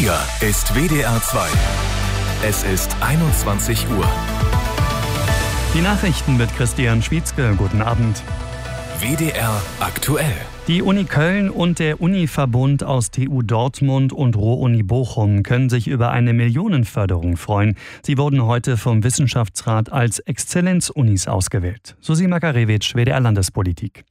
Hier ist WDR 2. Es ist 21 Uhr. Die Nachrichten mit Christian Schwietzke. Guten Abend. WDR aktuell. Die Uni Köln und der Uni-Verbund aus TU Dortmund und Ruhr-Uni Bochum können sich über eine Millionenförderung freuen. Sie wurden heute vom Wissenschaftsrat als Exzellenzunis ausgewählt. Susi Makarewitsch, WDR Landespolitik.